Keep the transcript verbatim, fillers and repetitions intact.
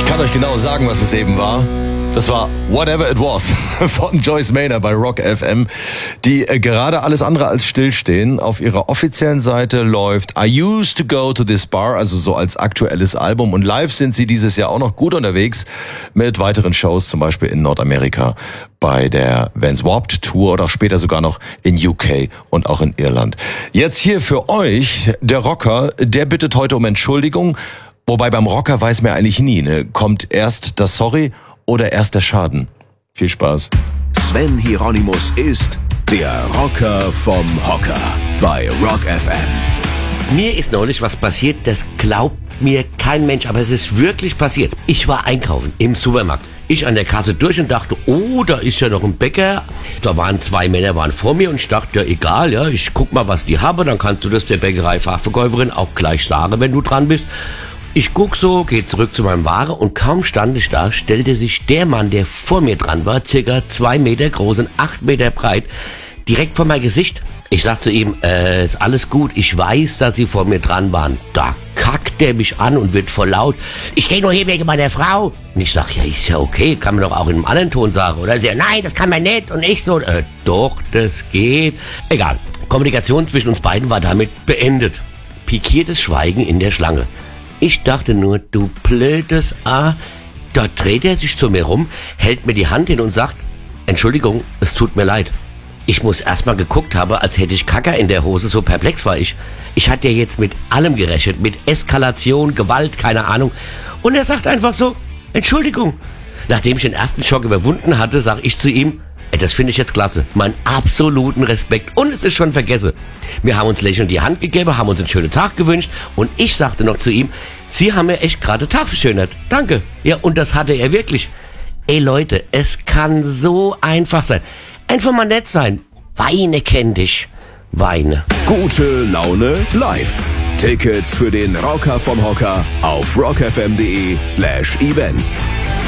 kann euch genau sagen, was es eben war. Das war Whatever It Was von Joyce Maynard bei Rock F M, die äh, gerade alles andere als stillstehen. Auf ihrer offiziellen Seite läuft I Used to Go to This Bar, also so als aktuelles Album. Und live sind sie dieses Jahr auch noch gut unterwegs mit weiteren Shows, zum Beispiel in Nordamerika bei der Vans Warped Tour oder später sogar noch in U K und auch in Irland. Jetzt hier für euch der Rocker, der bittet heute um Entschuldigung. Wobei beim Rocker weiß man eigentlich nie, ne? Kommt erst das Sorry oder erst der Schaden? Viel Spaß. Sven Hieronymus ist der Rocker vom Hocker bei Rock F M. Mir ist neulich was passiert, das glaubt mir kein Mensch, aber es ist wirklich passiert. Ich war einkaufen im Supermarkt. Ich an der Kasse durch und dachte, oh, da ist ja noch ein Bäcker. Da waren zwei Männer, waren vor mir und ich dachte, ja egal, ja, ich guck mal, was die haben, dann kannst du das der Bäckerei-Fachverkäuferin auch gleich sagen, wenn du dran bist. Ich guck so, geh zurück zu meinem Ware und kaum stand ich da, stellte sich der Mann, der vor mir dran war, circa zwei Meter groß und acht Meter breit, direkt vor mein Gesicht. Ich sag zu ihm, äh, ist alles gut, ich weiß, dass Sie vor mir dran waren. Da kackt der mich an und wird voll laut. Ich stehe nur hier wegen meiner Frau. Und ich sag, ja, ist ja okay, kann man doch auch in einem anderen Ton sagen, oder? Sie, nein, das kann man nicht. Und ich so, äh, doch, das geht. Egal, Kommunikation zwischen uns beiden war damit beendet. Pikiertes Schweigen in der Schlange. Ich dachte nur, du blödes A. Da dreht er sich zu mir rum, hält mir die Hand hin und sagt, Entschuldigung, es tut mir leid. Ich muss erstmal geguckt haben, als hätte ich Kacker in der Hose, so perplex war ich. Ich hatte ja jetzt mit allem gerechnet, mit Eskalation, Gewalt, keine Ahnung. Und er sagt einfach so, Entschuldigung. Nachdem ich den ersten Schock überwunden hatte, sage ich zu ihm, ey, das finde ich jetzt klasse. Meinen absoluten Respekt. Und es ist schon vergessen. Wir haben uns lächelnd die Hand gegeben, haben uns einen schönen Tag gewünscht. Und ich sagte noch zu ihm, Sie haben mir echt gerade den Tag verschönert. Danke. Ja, und das hatte er wirklich. Ey Leute, es kann so einfach sein. Einfach mal nett sein. Weine kenn dich. Weine. Gute Laune live. Tickets für den Rocker vom Hocker auf rockfm.de slash events.